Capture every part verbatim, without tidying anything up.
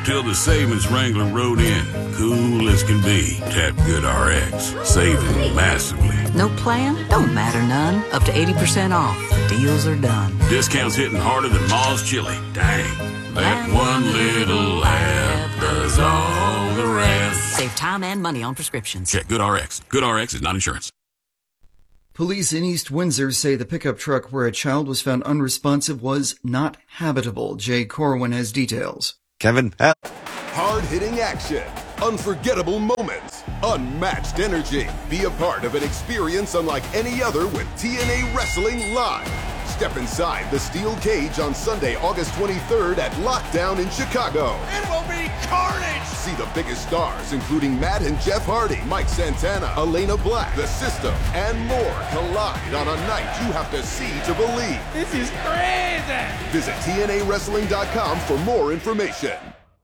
till the savings Wrangler rode in. Cool as can be. Tap GoodRx. Saving massively. No plan? Don't matter none. Up to eighty percent off. The deals are done. Discounts hitting harder than Ma's chili. Dang. That one little app does all the rest. Save time and money on prescriptions. Check GoodRx. GoodRx is not insurance. Police in East Windsor say the pickup truck where a child was found unresponsive was not habitable. Jay Corwin has details. Kevin. Uh- Hard-hitting action. Unforgettable moments. Unmatched energy. Be a part of an experience unlike any other with T N A Wrestling Live. Step inside the steel cage on Sunday, August twenty-third at Lockdown in Chicago. It will be carnage! See the biggest stars, including Matt and Jeff Hardy, Mike Santana, Elena Black, The System, and more collide on a night you have to see to believe. This is crazy! Visit T N A wrestling dot com for more information.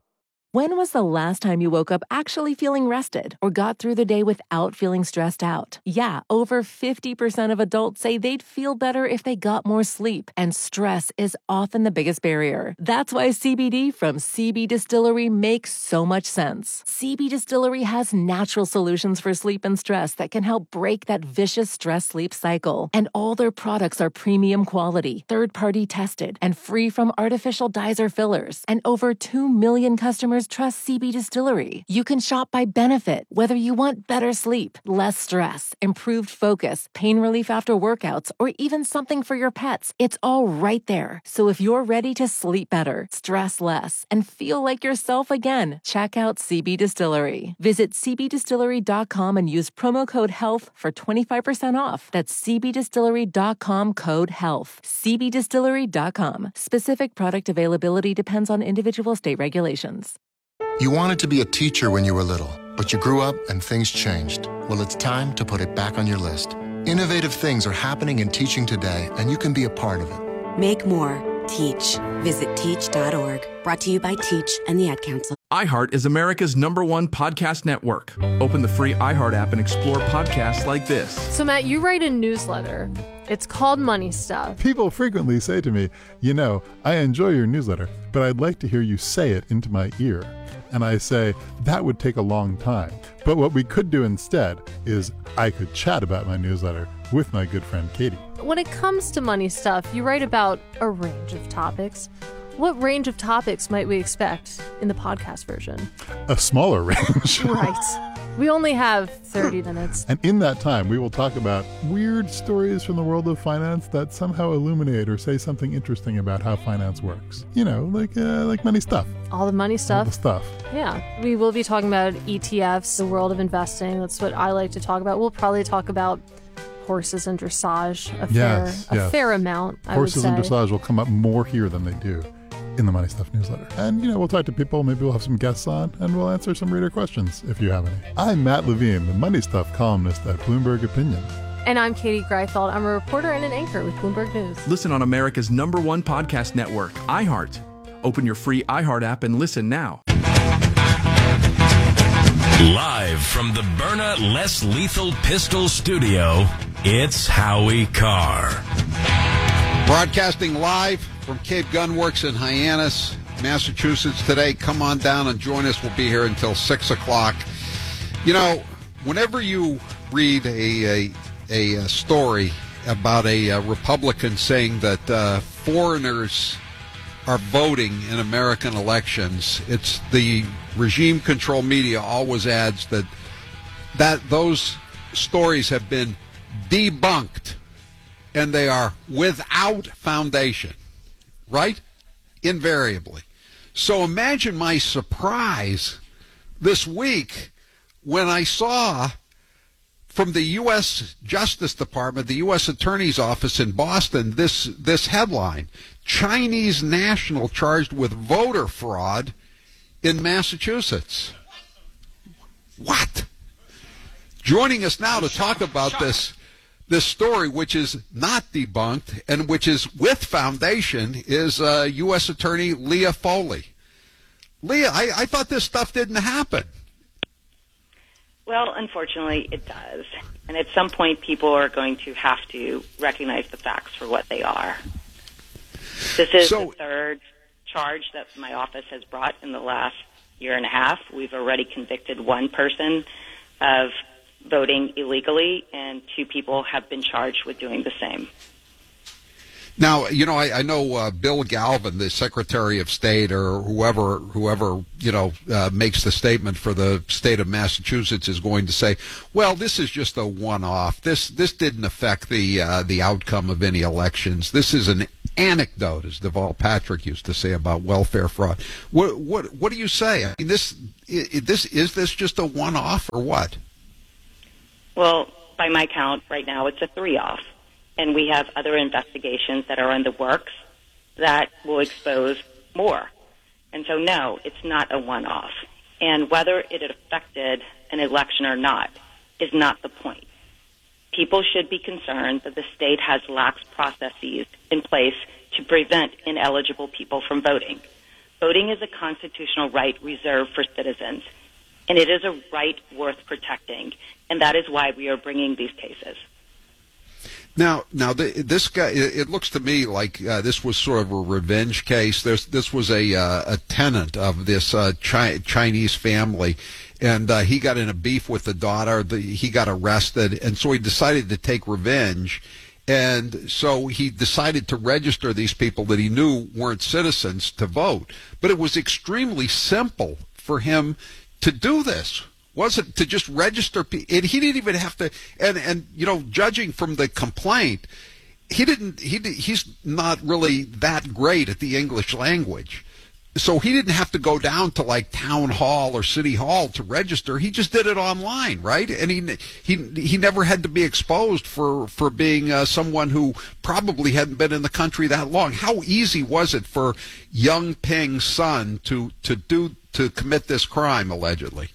When was the last time you woke up actually feeling rested or got through the day without feeling stressed out? Yeah, over fifty percent of adults say they'd feel better if they got more sleep, and stress is often the biggest barrier. That's why C B D from C B Distillery makes so much sense. C B Distillery has natural solutions for sleep and stress that can help break that vicious stress-sleep cycle. And all their products are premium quality, third-party tested, and free from artificial dyes or fillers. And over two million customers trust C B Distillery. You can shop by benefit, whether you want better sleep, less stress, improved focus, pain relief after workouts, or even something for your pets. It's all right there. So if you're ready to sleep better, stress less, and feel like yourself again, check out C B Distillery. Visit C B distillery dot com and use promo code HEALTH for twenty-five percent off. That's C B distillery dot com code HEALTH. C B distillery dot com. Specific product availability depends on individual state regulations. You wanted to be a teacher when you were little, but you grew up and things changed. Well, it's time to put it back on your list. Innovative things are happening in teaching today, and you can be a part of it. Make more. Teach. Visit teach dot org. Brought to you by Teach and the Ad Council. iHeart is America's number one podcast network. Open the free iHeart app and explore podcasts like this. So, Matt, you write a newsletter. It's called Money Stuff. People frequently say to me, you know, I enjoy your newsletter, but I'd like to hear you say it into my ear. And I say, that would take a long time. But what we could do instead is I could chat about my newsletter with my good friend Katie. When it comes to money stuff, you write about a range of topics. What range of topics might we expect in the podcast version? A smaller range. Right. We only have thirty minutes. And in that time, we will talk about weird stories from the world of finance that somehow illuminate or say something interesting about how finance works. You know, like uh, like money stuff. All the money stuff. All the stuff. Yeah. We will be talking about E T Fs, the world of investing. That's what I like to talk about. We'll probably talk about horses and dressage a yes, fair, yes. a fair amount, I Horses would say. and dressage will come up more here than they do in the Money Stuff newsletter. And, you know, we'll talk to people, maybe we'll have some guests on, and we'll answer some reader questions if you have any. I'm Matt Levine, the Money Stuff columnist at Bloomberg Opinion. And I'm Katie Greifeld. I'm a reporter and an anchor with Bloomberg News. Listen on America's number one podcast network, iHeart. Open your free iHeart app and listen now. Live from the Byrna Less Lethal Pistol Studio, it's Howie Carr. Broadcasting live from Cape Gun Works in Hyannis, Massachusetts today. Come on down and join us. We'll be here until six o'clock. You know, whenever you read a a, a story about a, a Republican saying that uh, foreigners are voting in American elections, it's the regime control media always adds that that those stories have been debunked and they are without foundation, right? Invariably. So imagine my surprise this week when I saw from the U S Justice Department, the U S Attorney's Office in Boston, this this headline: Chinese national charged with voter fraud in Massachusetts. What? Joining us now to talk about this this story, which is not debunked and which is with foundation, is uh, U S Attorney Leah Foley. Leah, I, I thought this stuff didn't happen. Well, unfortunately, it does. And at some point, people are going to have to recognize the facts for what they are. This is so, the third charge that my office has brought in the last year and a half. We've already convicted one person of voting illegally, and two people have been charged with doing the same. Now, you know, I, I know uh, Bill Galvin, the Secretary of State, or whoever, whoever you know, uh, makes the statement for the state of Massachusetts, is going to say, "Well, this is just a one-off. This this didn't affect the uh, the outcome of any elections. This is an anecdote," as Deval Patrick used to say about welfare fraud. What what what do you say? I mean, this I, this is this just a one-off or what? Well, by my count, right now it's a three-off. And we have other investigations that are in the works that will expose more. And so, no, it's not a one-off. And whether it affected an election or not is not the point. People should be concerned that the state has lax processes in place to prevent ineligible people from voting. Voting is a constitutional right reserved for citizens, and it is a right worth protecting, and that is why we are bringing these cases. Now, now the, this guy, it, it looks to me like uh, this was sort of a revenge case. There's, this was a uh, a tenant of this uh, Chi- Chinese family, and uh, he got in a beef with the daughter. The, he got arrested, and so he decided to take revenge. And so he decided to register these people that he knew weren't citizens to vote. But it was extremely simple for him to do this. Wasn't to just register, and he didn't even have to. And and you know, judging from the complaint, he didn't. He he's not really that great at the English language, so he didn't have to go down to like town hall or city hall to register. He just did it online, right? And he he he never had to be exposed for for being uh, someone who probably hadn't been in the country that long. How easy was it for young Ping's son to to do to commit this crime allegedly?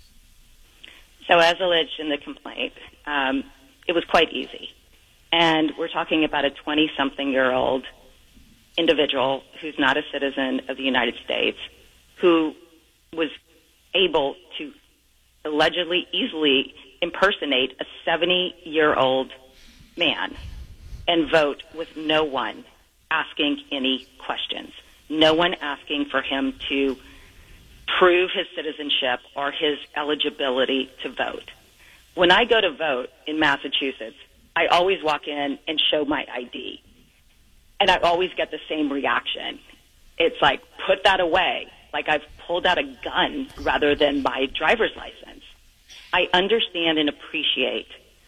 So as alleged in the complaint, um, it was quite easy. And we're talking about a twenty-something-year-old individual who's not a citizen of the United States, who was able to allegedly easily impersonate a seventy-year-old man and vote with no one asking any questions, no one asking for him to prove his citizenship or his eligibility to vote. When I go to vote in Massachusetts, I always walk in and show my I D. And I always get the same reaction. It's like, put that away, like I've pulled out a gun rather than my driver's license. I understand and appreciate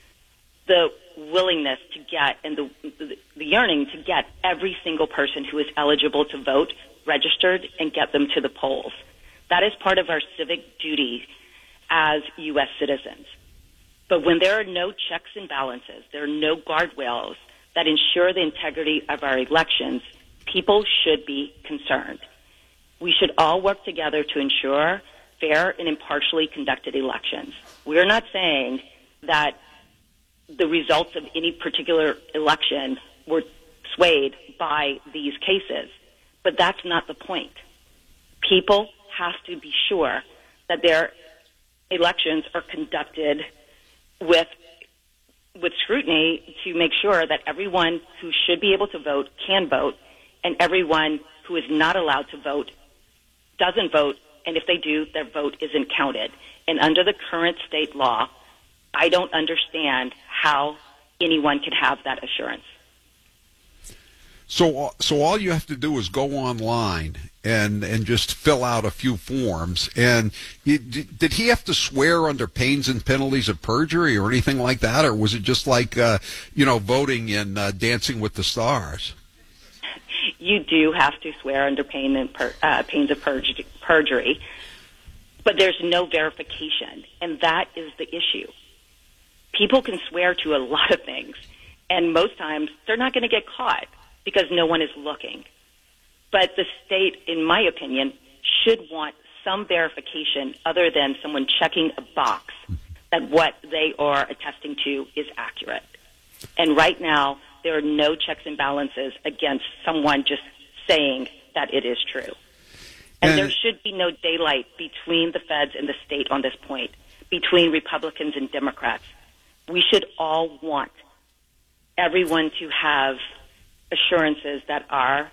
the willingness to get and the, the, the yearning to get every single person who is eligible to vote registered and get them to the polls. That is part of our civic duty as U S citizens. But when there are no checks and balances, there are no guardrails that ensure the integrity of our elections, people should be concerned. We should all work together to ensure fair and impartially conducted elections. We're not saying that the results of any particular election were swayed by these cases, but that's not the point. People have to be sure that their elections are conducted with with scrutiny to make sure that everyone who should be able to vote can vote, and everyone who is not allowed to vote doesn't vote, and if they do, their vote isn't counted. And under the current state law, I don't understand how anyone can have that assurance. So, so all you have to do is go online and and just fill out a few forms. And you, did he have to swear under pains and penalties of perjury or anything like that, or was it just like uh, you know voting in uh, Dancing with the Stars? You do have to swear under pain and per, uh, pains of perj- perjury, but there's no verification, and that is the issue. People can swear to a lot of things, and most times they're not going to get caught because no one is looking. But the state, in my opinion, should want some verification other than someone checking a box that what they are attesting to is accurate. And right now, there are no checks and balances against someone just saying that it is true. And, and there should be no daylight between the feds and the state on this point, between Republicans and Democrats. We should all want everyone to have assurances that our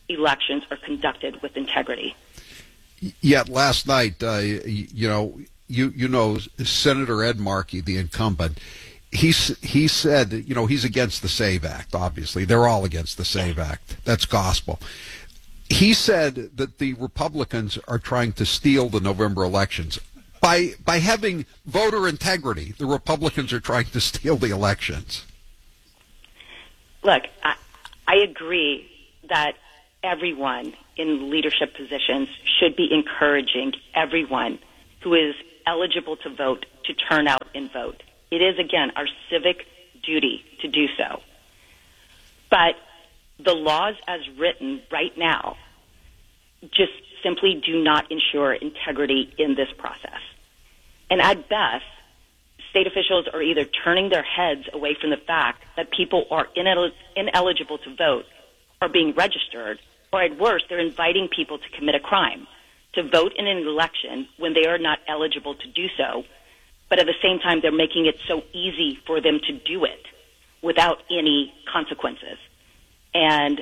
elections are conducted with integrity. Yet last night, uh, you know, you you know, Senator Ed Markey, the incumbent, he he said, you know, he's against the SAVE Act. Obviously, they're all against the SAVE Act. That's gospel. He said that the Republicans are trying to steal the November elections by by having voter integrity. The Republicans are trying to steal the elections. Look, I, I agree that everyone in leadership positions should be encouraging everyone who is eligible to vote to turn out and vote. It is, again, our civic duty to do so. But the laws as written right now just simply do not ensure integrity in this process. And at best, state officials are either turning their heads away from the fact that people are inel- ineligible to vote or being registered, or at worst, they're inviting people to commit a crime, to vote in an election when they are not eligible to do so, but at the same time, they're making it so easy for them to do it without any consequences. And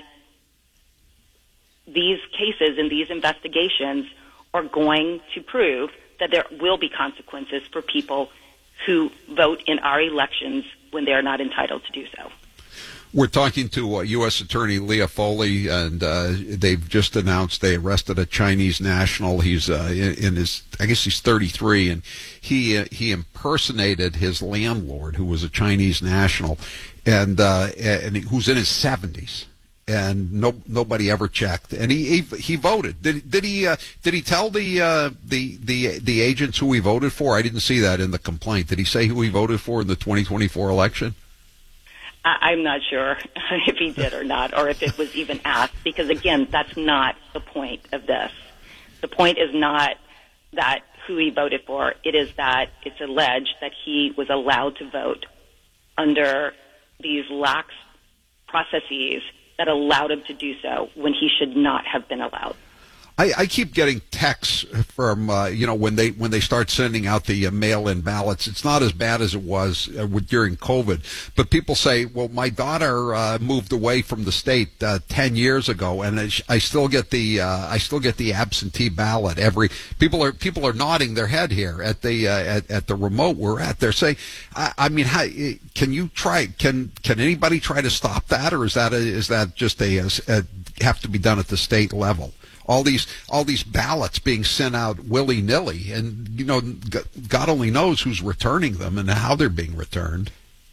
these cases and these investigations are going to prove that there will be consequences for people who vote in our elections when they are not entitled to do so. We're talking to uh, U S Attorney Leah Foley, and uh, they've just announced they arrested a Chinese national. He's uh, in, in his, I guess he's thirty-three, and he uh, he impersonated his landlord, who was a Chinese national, and uh, and who's in his seventies. And no, nobody ever checked, and he he, he voted. Did did he uh, did he tell the uh, the the the agents who he voted for? I didn't see that in the complaint. Did he say who he voted for in the twenty twenty-four election? I, I'm not sure if he did or not, or if it was even asked. Because again, that's not the point of this. The point is not that who he voted for. It is that it's alleged that he was allowed to vote under these lax processes that allowed him to do so when he should not have been allowed. I, I keep getting texts from, uh, you know, when they when they start sending out the uh, mail-in ballots. It's not as bad as it was uh, with, during COVID. But people say, well, my daughter uh, moved away from the state uh, ten years ago, and I, I still get the uh, I still get the absentee ballot every. People are people are nodding their head here at the uh, at, at the remote we're at. They're saying, I, I mean, how, can you try? Can can anybody try to stop that, or is that a, is that just a, a, a have to be done at the state level? All these, all these ballots being sent out willy-nilly, and you know, God only knows who's returning them and how they're being returned.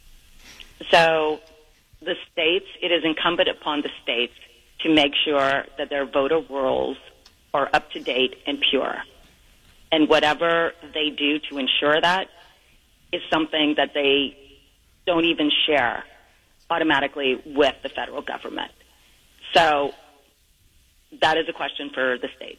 So, the states, it is incumbent upon the states to make sure that their voter rolls are up to date and pure, and whatever they do to ensure that is something that they don't even share automatically with the federal government. So. That is a question for the state.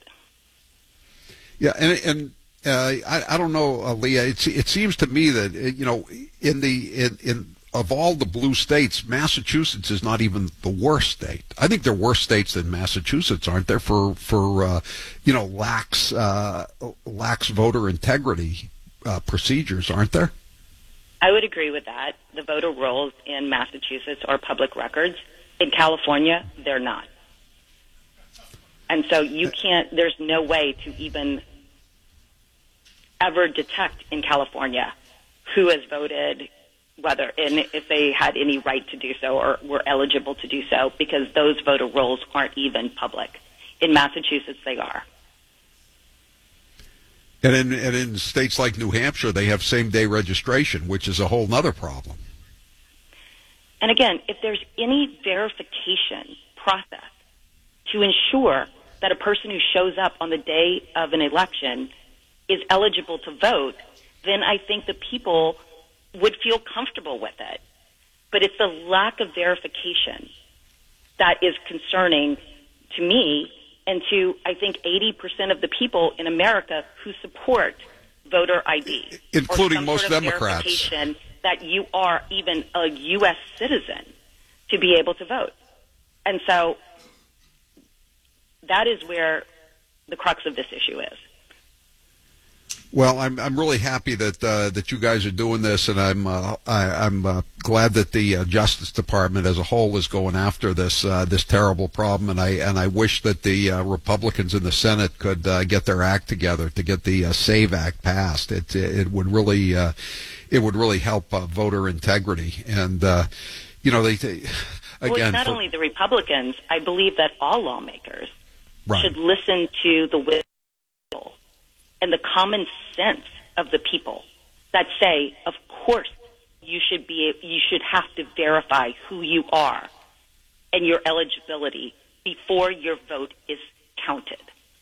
Yeah, and and uh, I I don't know, uh, Leah. It it seems to me that uh, you know in the in, in of all the blue states, Massachusetts is not even the worst state. I think there are worse states than Massachusetts, aren't there? For for uh, you know lax uh, lax voter integrity uh, procedures, aren't there? I would agree with that. The voter rolls in Massachusetts are public records. In California, they're not. And so you can't, there's no way to even ever detect in California who has voted, whether, and if they had any right to do so or were eligible to do so, because those voter rolls aren't even public. In Massachusetts, they are. And in, and in states like New Hampshire, they have same-day registration, which is a whole other problem. And again, if there's any verification process to ensure that a person who shows up on the day of an election is eligible to vote, then I think the people would feel comfortable with it. But it's the lack of verification that is concerning to me and to, I think, eighty percent of the people in America who support voter I D. Including or some most sort of Democrats. Verification that you are even a U S citizen to be able to vote. And so that is where the crux of this issue is. Well, I'm I'm really happy that uh, that you guys are doing this, and I'm uh, I, I'm uh, glad that the uh, Justice Department as a whole is going after this uh, this terrible problem, and I and I wish that the uh, Republicans in the Senate could uh, get their act together to get the uh, SAVE Act passed. It it would really uh, it would really help uh, voter integrity, and uh, you know they, they again. Well, it's not for, only the Republicans. I believe that all lawmakers right. should listen to the will and the common sense of the people that say, of course, you should be, you should have to verify who you are and your eligibility before your vote is counted.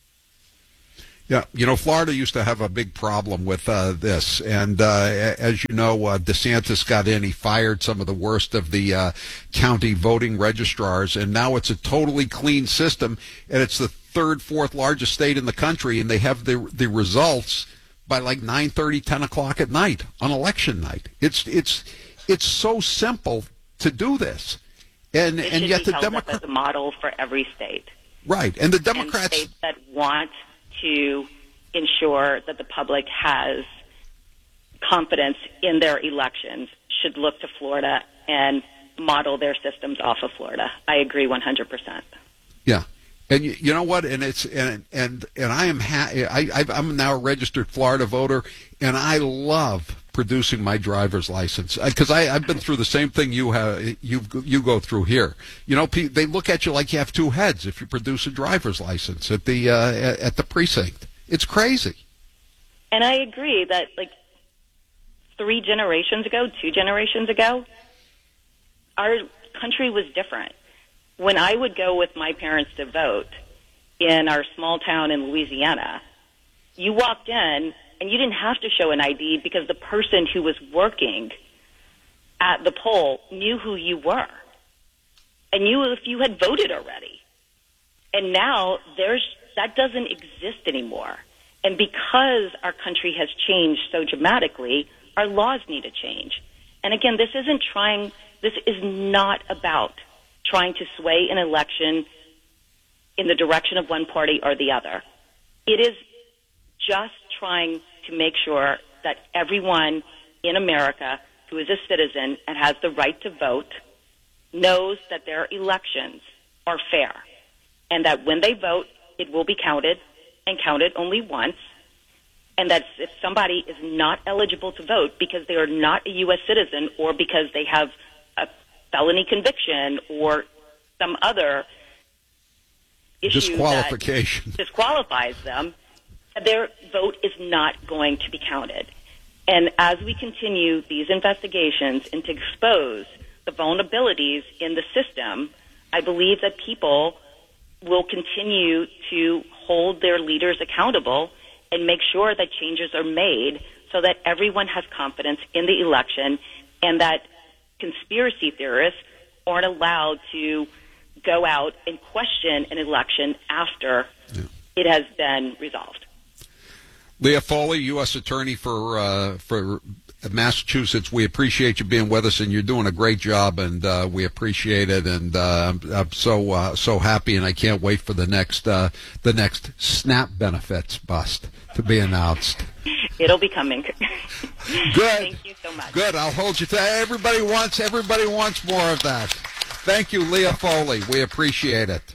Yeah, you know, Florida used to have a big problem with uh, this, and uh, as you know, uh, DeSantis got in, he fired some of the worst of the uh, county voting registrars, and now it's a totally clean system, and it's the third, fourth largest state in the country, and they have the the results by like nine thirty, ten o'clock at night on election night. It's it's it's so simple to do this, and it and should yet be the held up Democrats, as a model for every state. right? And the Democrats, and states that want to ensure that the public has confidence in their elections should look to Florida and model their systems off of Florida. I agree one hundred percent. yeah. And you, you know what? And it's and and and I am ha- I I've, I'm now a registered Florida voter, and I love producing my driver's license because I I've been through the same thing you have you you go through here. You know, they look at you like you have two heads if you produce a driver's license at the uh, at the precinct. It's crazy. And I agree that like three generations ago, two generations ago, our country was different. When I would go with my parents to vote in our small town in Louisiana, you walked in and you didn't have to show an I D because the person who was working at the poll knew who you were and knew if you had voted already. And now there's that doesn't exist anymore. And because our country has changed so dramatically, our laws need to change. And again, this isn't trying, this is not about trying to sway an election in the direction of one party or the other. It is just trying to make sure that everyone in America who is a citizen and has the right to vote knows that their elections are fair and that when they vote, it will be counted and counted only once, and that if somebody is not eligible to vote because they are not a U S citizen or because they have a felony conviction or some other issue disqualification that disqualifies them, their vote is not going to be counted. And as we continue these investigations and to expose the vulnerabilities in the system, I believe that people will continue to hold their leaders accountable and make sure that changes are made so that everyone has confidence in the election and that conspiracy theorists aren't allowed to go out and question an election after yeah. it has been resolved. Leah Foley, U S Attorney for uh, for Massachusetts, we appreciate you being with us, and you're doing a great job, and uh, we appreciate it. And uh, I'm, I'm so uh, so happy, and I can't wait for the next uh, the next SNAP benefits bust to be announced. It'll be coming. Good. Thank you so much. Good. I'll hold you to that. Everybody wants everybody wants more of that. Thank you, Leah Foley. We appreciate it.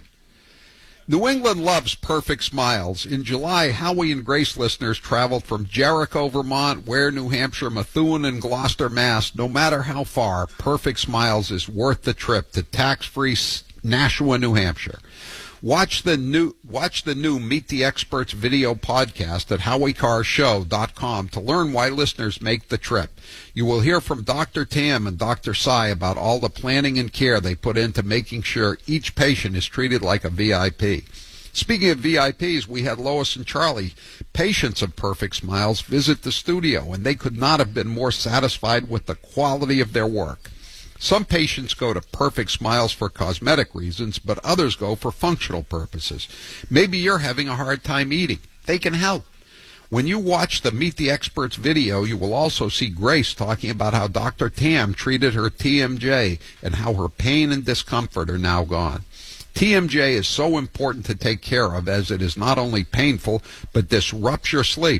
New England loves perfect smiles. In July, Howie and Grace listeners traveled from Jericho, Vermont, Ware, New Hampshire, Methuen, and Gloucester, Mass. No matter how far, Perfect Smiles is worth the trip to tax-free Nashua, New Hampshire. Watch the new watch the new Meet the Experts video podcast at howie carr show dot com to learn why listeners make the trip. You will hear from Doctor Tam and Doctor Sai about all the planning and care they put into making sure each patient is treated like a V I P. Speaking of V I Ps, we had Lois and Charlie, patients of Perfect Smiles, visit the studio, and they could not have been more satisfied with the quality of their work. Some patients go to Perfect Smiles for cosmetic reasons, but others go for functional purposes. Maybe you're having a hard time eating. They can help. When you watch the Meet the Experts video, you will also see Grace talking about how Doctor Tam treated her T M J and how her pain and discomfort are now gone. T M J is so important to take care of as it is not only painful, but disrupts your sleep.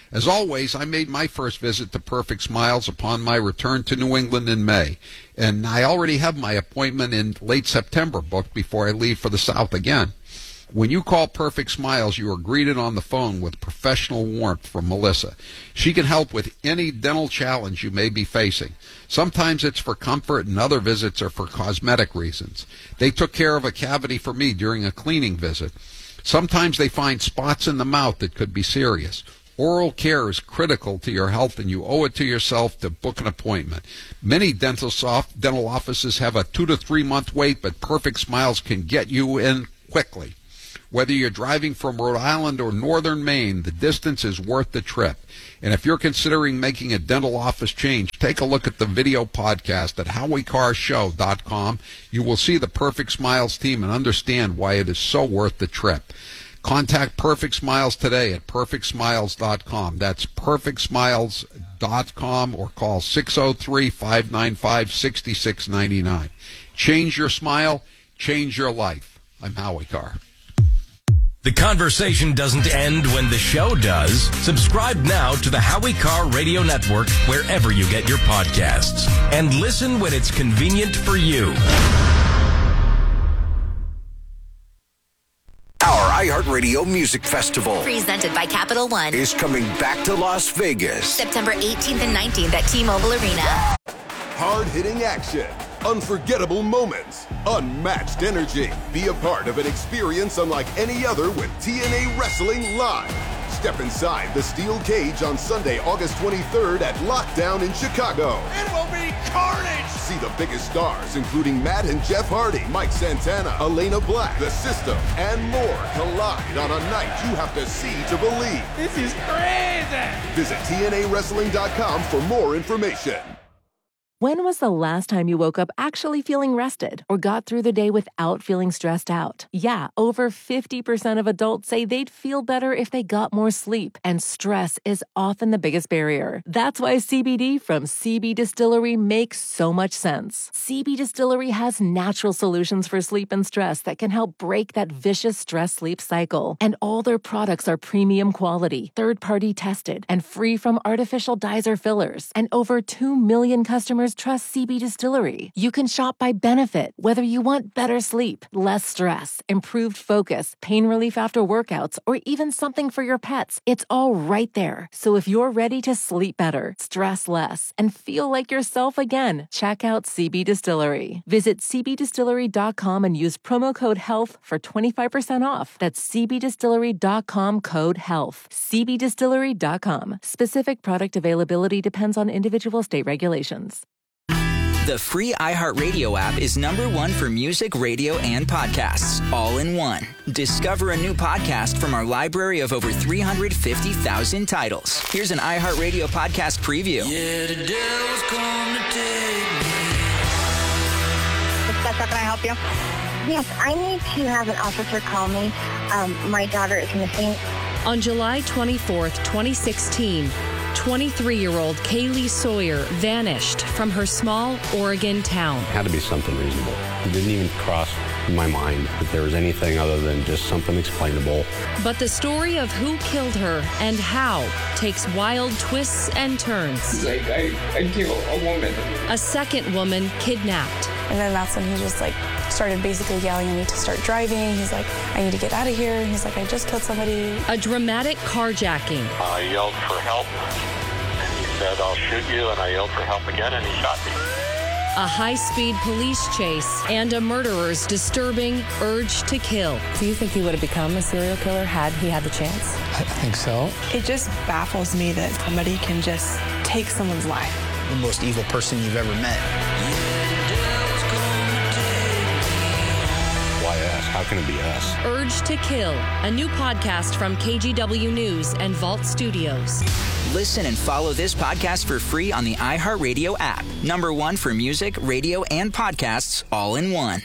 As always, I made my first visit to Perfect Smiles upon my return to New England in May, and I already have my appointment in late September booked before I leave for the South again. When you call Perfect Smiles, you are greeted on the phone with professional warmth from Melissa. She can help with any dental challenge you may be facing. Sometimes it's for comfort and other visits are for cosmetic reasons. They took care of a cavity for me during a cleaning visit. Sometimes they find spots in the mouth that could be serious. Oral care is critical to your health, and you owe it to yourself to book an appointment. Many dental soft dental offices have a two to three month wait, but Perfect Smiles can get you in quickly. Whether you're driving from Rhode Island or northern Maine, the distance is worth the trip. And if you're considering making a dental office change, take a look at the video podcast at howie car show dot com. You will see the Perfect Smiles team and understand why it is so worth the trip. Contact Perfect Smiles today at perfect smiles dot com. That's perfect smiles dot com, or call six oh three, five nine five, six six nine nine. Change your smile, change your life. I'm Howie Carr. The conversation doesn't end when the show does. Subscribe now to the Howie Carr Radio Network wherever you get your podcasts. And listen when it's convenient for you. Our iHeartRadio Music Festival, presented by Capital One, is coming back to Las Vegas. September eighteenth and nineteenth at T-Mobile Arena. Hard-hitting action, unforgettable moments, unmatched energy. Be a part of an experience unlike any other with T N A Wrestling Live. Step inside the steel cage on Sunday, August twenty-third at Lockdown in Chicago. It will be carnage! See the biggest stars, including Matt and Jeff Hardy, Mike Santana, Elena Black, The System, and more collide on a night you have to see to believe. This is crazy! Visit T N A wrestling dot com for more information. When was the last time you woke up actually feeling rested or got through the day without feeling stressed out? Yeah, over fifty percent of adults say they'd feel better if they got more sleep, and stress is often the biggest barrier. That's why C B D from C B Distillery makes so much sense. C B Distillery has natural solutions for sleep and stress that can help break that vicious stress-sleep cycle. And all their products are premium quality, third-party tested, and free from artificial dyes or fillers. And over two million customers trust C B Distillery. You can shop by benefit, whether you want better sleep, less stress, improved focus, pain relief after workouts, or even something for your pets. It's all right there. So if you're ready to sleep better, stress less, and feel like yourself again, check out C B Distillery. Visit c b distillery dot com and use promo code HEALTH for twenty-five percent off. That's c b distillery dot com, code HEALTH. c b distillery dot com. Specific product availability depends on individual state regulations. The free iHeartRadio app is number one for music, radio, and podcasts, all in one. Discover a new podcast from our library of over three hundred fifty thousand titles. Here's an iHeartRadio podcast preview. Yeah, the devil's come to take me. How can I help you? Yes, I need to have an officer call me. Um, my daughter is missing. On July twenty-fourth, twenty sixteen, twenty-three-year-old Kaylee Sawyer vanished from her small Oregon town. It had to be something reasonable. It didn't even cross my mind that there was anything other than just something explainable. But the story of who killed her and how takes wild twists and turns. Like, I, I killed a woman. A second woman kidnapped. And then that's when he just like started basically yelling at me to start driving. He's like, I need to get out of here. And he's like, I just killed somebody. A dramatic carjacking. I yelled for help, and he said, I'll shoot you, and I yelled for help again, and he shot me. A high-speed police chase and a murderer's disturbing urge to kill. Do you think he would have become a serial killer had he had the chance? I think so. It just baffles me that somebody can just take someone's life. The most evil person you've ever met. Why us? How can it be us? Urge to Kill, a new podcast from K G W News and Vault Studios. Listen and follow this podcast for free on the iHeartRadio app. Number one for music, radio, and podcasts, all in one.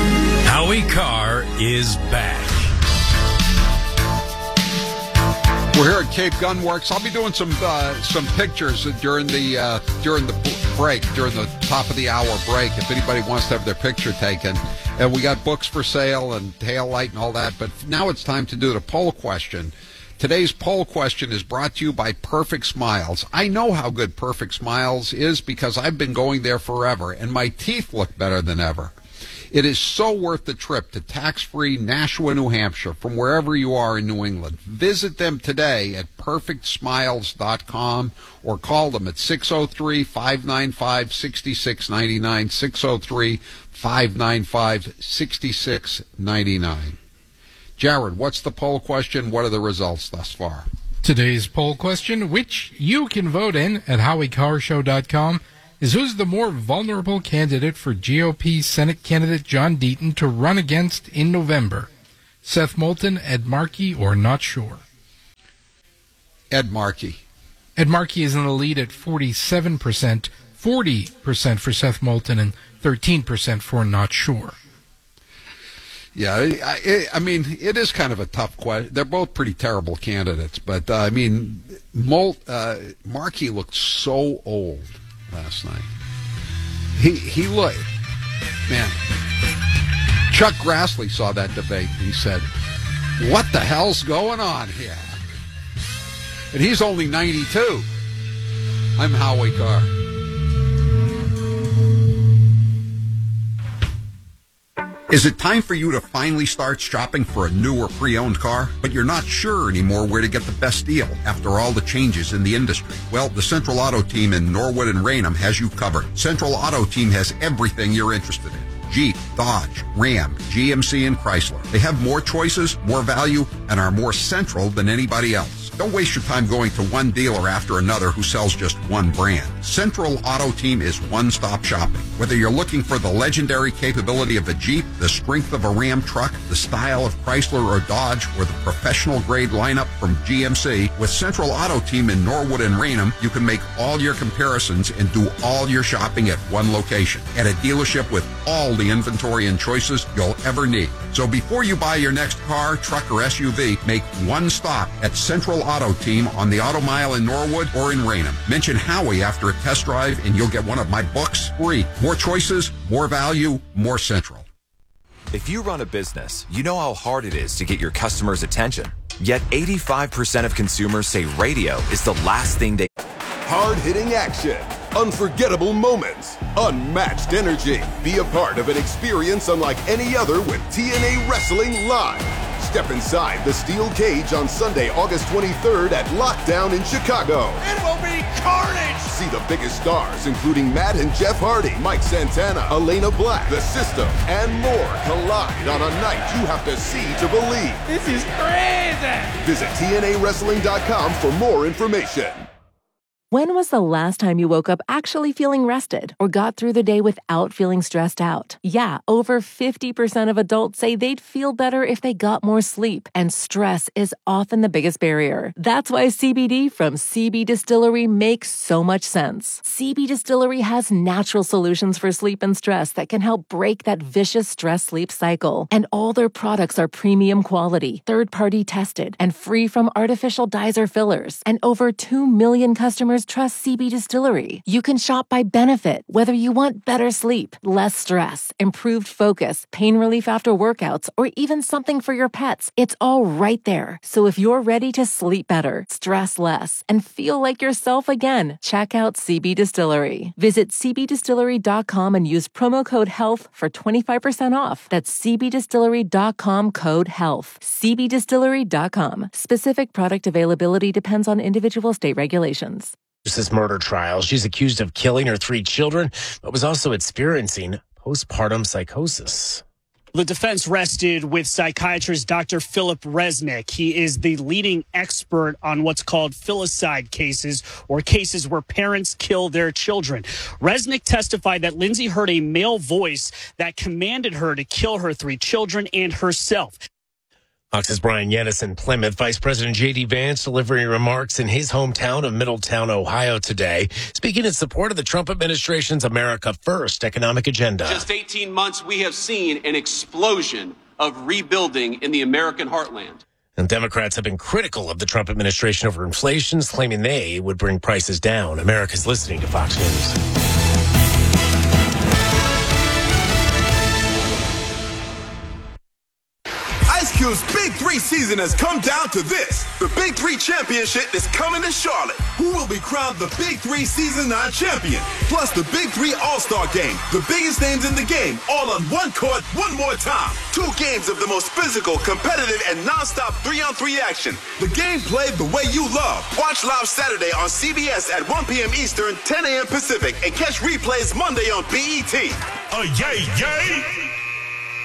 Howie Carr is back. We're here at Cape Gun Works. I'll be doing some uh, some pictures during the uh, during the break, during the top of the hour break. If anybody wants to have their picture taken, and we got books for sale and tail light and all that. But now it's time to do the poll question. Today's poll question is brought to you by Perfect Smiles. I know how good Perfect Smiles is because I've been going there forever, and my teeth look better than ever. It is so worth the trip to tax-free Nashua, New Hampshire, from wherever you are in New England. Visit them today at perfect smiles dot com or call them at six oh three, five nine five, six six nine nine, six oh three, five nine five, six six nine nine. Jared, what's the poll question? What are the results thus far? Today's poll question, which you can vote in at howie car show dot com, is who's the more vulnerable candidate for G O P Senate candidate John Deaton to run against in November? Seth Moulton, Ed Markey, or not sure? Ed Markey. Ed Markey is in the lead at forty-seven percent, forty percent for Seth Moulton, and thirteen percent for not sure. Yeah, I, I mean, it is kind of a tough question. They're both pretty terrible candidates, but, uh, I mean, Molt, uh, Markey looked so old last night. He he looked, man. Chuck Grassley saw that debate and he said, "What the hell's going on here?" And he's only ninety-two. I'm Howie Carr. Is it time for you to finally start shopping for a new or pre-owned car, but you're not sure anymore where to get the best deal after all the changes in the industry? Well, the Central Auto Team in Norwood and Raynham has you covered. Central Auto Team has everything you're interested in. Jeep, Dodge, Ram, G M C, and Chrysler. They have more choices, more value, and are more central than anybody else. Don't waste your time going to one dealer after another who sells just one brand. Central Auto Team is one-stop shopping. Whether you're looking for the legendary capability of a Jeep, the strength of a Ram truck, the style of Chrysler or Dodge, or the professional-grade lineup from G M C, with Central Auto Team in Norwood and Raynham, you can make all your comparisons and do all your shopping at one location, at a dealership with all the inventory and choices you'll ever need. So before you buy your next car, truck, or S U V, make one stop at Central Auto Team on the Auto Mile in Norwood or in Raynham. Mention Howie after a test drive and you'll get one of my books free. More choices, more value, more Central. If you run a business, you know how hard it is to get your customers' attention. Yet eighty-five percent of consumers say radio is the last thing they... Hard-hitting action, unforgettable moments, unmatched energy. Be a part of an experience unlike any other with T N A Wrestling Live. Step inside the steel cage on Sunday, August twenty-third at Lockdown in Chicago. It will be carnage! See the biggest stars, including Matt and Jeff Hardy, Mike Santana, Elena Black, The System, and more collide on a night you have to see to believe. This is crazy! Visit T N A wrestling dot com for more information. When was the last time you woke up actually feeling rested or got through the day without feeling stressed out? Yeah, over fifty percent of adults say they'd feel better if they got more sleep, and stress is often the biggest barrier. That's why C B D from C B Distillery makes so much sense. C B Distillery has natural solutions for sleep and stress that can help break that vicious stress-sleep cycle. And all their products are premium quality, third-party tested, and free from artificial dyes or fillers. And over two million customers trust C B Distillery. You can shop by benefit, whether you want better sleep, less stress, improved focus, pain relief after workouts, or even something for your pets. It's all right there. So if you're ready to sleep better, stress less, and feel like yourself again, check out C B Distillery. Visit C B distillery dot com and use promo code HEALTH for twenty-five percent off. That's C B distillery dot com code HEALTH. C B distillery dot com. Specific product availability depends on individual state regulations. This murder trial. She's accused of killing her three children, but was also experiencing postpartum psychosis. The defense rested with psychiatrist Doctor Philip Resnick. He is the leading expert on what's called filicide cases, or cases where parents kill their children. Resnick testified that Lindsay heard a male voice that commanded her to kill her three children and herself. Fox's Brian Yanis in Plymouth. Vice President J D Vance delivering remarks in his hometown of Middletown, Ohio today, speaking in support of the Trump administration's America First economic agenda. Just eighteen months, we have seen an explosion of rebuilding in the American heartland. And Democrats have been critical of the Trump administration over inflation, claiming they would bring prices down. America's listening to Fox News. Ice Cube's Big Three season has come down to this. The Big Three Championship is coming to Charlotte. Who will be crowned the Big Three Season nine champion? Plus the Big Three All-Star Game. The biggest names in the game, all on one court, one more time. Two games of the most physical, competitive, and non-stop three-on-three action. The game played the way you love. Watch live Saturday on C B S at one p.m. Eastern, ten a.m. Pacific, and catch replays Monday on B E T. Uh, yay, yay!